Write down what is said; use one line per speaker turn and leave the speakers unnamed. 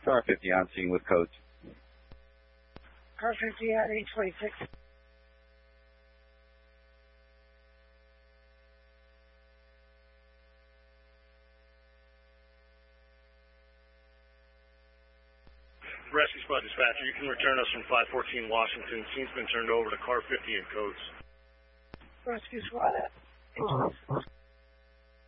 Car 50 on scene with codes.
Car 50 at 826.
Rescue Squad Dispatcher, you can return us from 514 Washington. Scene's been turned over to Car 50 and codes.
Rescue Squad at 826.